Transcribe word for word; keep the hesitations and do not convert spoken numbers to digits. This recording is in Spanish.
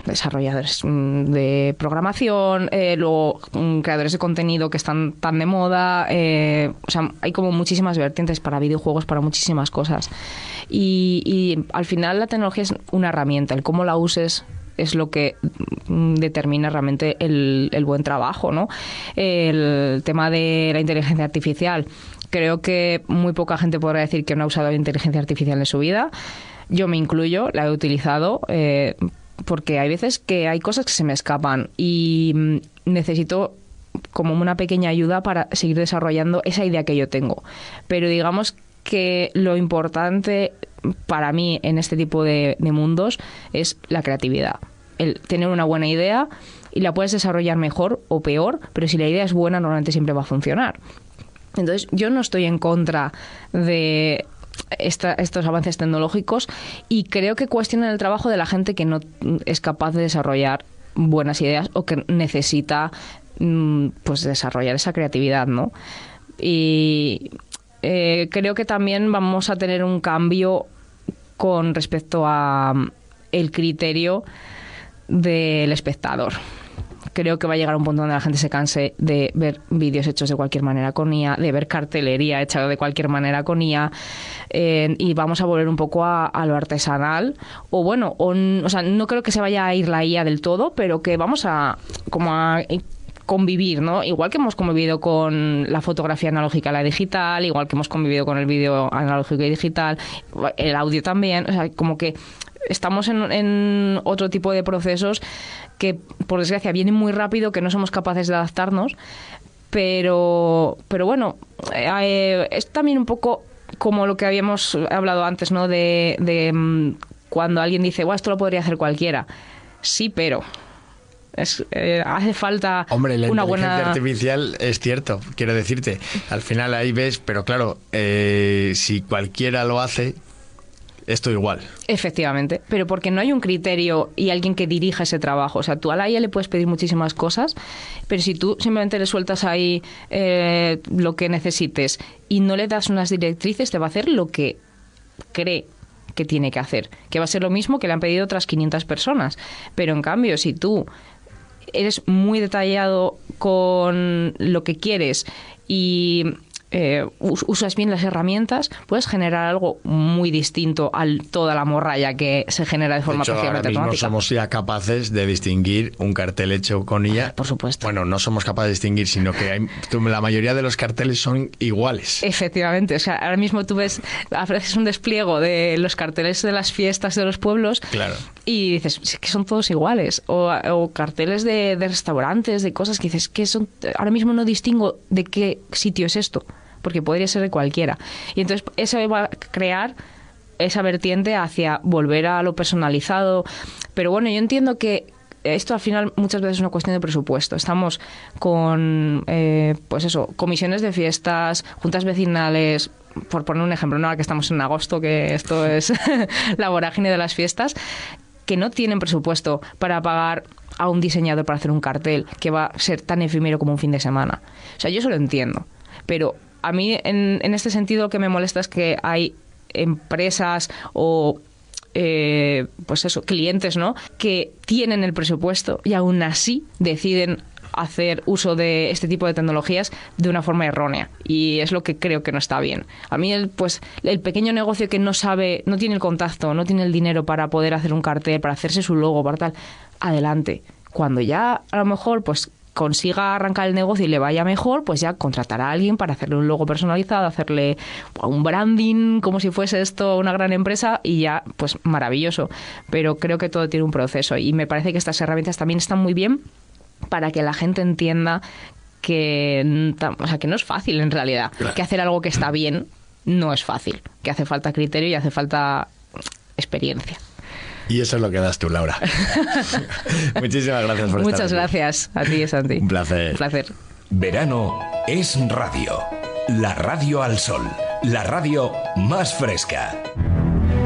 desarrolladores de programación, eh, luego creadores de contenido que están tan de moda, eh, o sea, hay como muchísimas vertientes para videojuegos, para muchísimas cosas. Y, y al final la tecnología es una herramienta, el cómo la uses es lo que determina realmente el, el buen trabajo, ¿no? El tema de la inteligencia artificial, creo que muy poca gente podrá decir que no ha usado inteligencia artificial en su vida. Yo me incluyo, la he utilizado, eh, porque hay veces que hay cosas que se me escapan y necesito como una pequeña ayuda para seguir desarrollando esa idea que yo tengo. Pero digamos que lo importante para mí en este tipo de, de mundos es la creatividad. El tener una buena idea y la puedes desarrollar mejor o peor, pero si la idea es buena normalmente siempre va a funcionar. Entonces yo no estoy en contra de esta, estos avances tecnológicos y creo que cuestionan el trabajo de la gente que no es capaz de desarrollar buenas ideas o que necesita pues desarrollar esa creatividad, ¿no? Y Eh, creo que también vamos a tener un cambio con respecto a el criterio del espectador. Creo que va a llegar a un punto donde la gente se canse de ver vídeos hechos de cualquier manera con I A, de ver cartelería hecha de cualquier manera con I A, eh, y vamos a volver un poco a, a lo artesanal. O bueno, o, o sea, no creo que se vaya a ir la I A del todo, pero que vamos a como a convivir, ¿no? Igual que hemos convivido con la fotografía analógica y la digital, igual que hemos convivido con el vídeo analógico y digital, el audio también, o sea, como que estamos en, en otro tipo de procesos que, por desgracia, vienen muy rápido, que no somos capaces de adaptarnos, pero, pero bueno, eh, es también un poco como lo que habíamos hablado antes, ¿no? De, de cuando alguien dice, bueno, esto lo podría hacer cualquiera. Sí, pero... Es, eh, hace falta Hombre, la una inteligencia buena... artificial es cierto, quiero decirte, al final ahí ves, pero claro, eh, si cualquiera lo hace, esto igual. Efectivamente, pero porque no hay un criterio y alguien que dirija ese trabajo. O sea, tú a la I A le puedes pedir muchísimas cosas, pero si tú simplemente le sueltas ahí eh, lo que necesites y no le das unas directrices, te va a hacer lo que cree que tiene que hacer, que va a ser lo mismo que le han pedido otras quinientas personas. Pero en cambio, si tú eres muy detallado con lo que quieres y eh, usas bien las herramientas, puedes generar algo muy distinto a toda la morralla que se genera de forma de hecho, prácticamente ahora mismo automática. somos ya capaces de distinguir un cartel hecho con I A. Por supuesto. Bueno, no somos capaces de distinguir, sino que hay, la mayoría de los carteles son iguales. Efectivamente, o sea, ahora mismo tú ves, haces un despliego de los carteles de las fiestas de los pueblos, claro, y dices, es que son todos iguales. O, o carteles de, de restaurantes, de cosas que dices, que son, ahora mismo no distingo de qué sitio es esto, porque podría ser de cualquiera. Y entonces eso va a crear esa vertiente hacia volver a lo personalizado. Pero bueno, yo entiendo que esto al final muchas veces es una cuestión de presupuesto. Estamos con, eh, pues eso, comisiones de fiestas, juntas vecinales, por poner un ejemplo, ¿no? Ahora que estamos en agosto, que esto es la vorágine de las fiestas, que no tienen presupuesto para pagar a un diseñador para hacer un cartel que va a ser tan efímero como un fin de semana. O sea, yo eso lo entiendo, pero a mí en, en este sentido lo que me molesta es que hay empresas o eh, pues eso, clientes, ¿no?, que tienen el presupuesto y aún así deciden hacer uso de este tipo de tecnologías de una forma errónea, y es lo que creo que no está bien. A mí el, pues el pequeño negocio que no sabe, no tiene el contacto, no tiene el dinero para poder hacer un cartel, para hacerse su logo, para tal, adelante. Cuando ya a lo mejor pues consiga arrancar el negocio y le vaya mejor, pues ya contratará a alguien para hacerle un logo personalizado, hacerle un branding como si fuese esto una gran empresa, y ya pues maravilloso. Pero creo que todo tiene un proceso y me parece que estas herramientas también están muy bien para que la gente entienda que, o sea, que no es fácil en realidad, claro, que hacer algo que está bien no es fácil, que hace falta criterio y hace falta experiencia. Y eso es lo que das tú, Laura. Muchísimas gracias por Muchas estar aquí. gracias a ti, Santi. Un placer. Un placer. Verano es radio. La radio al sol. La radio más fresca.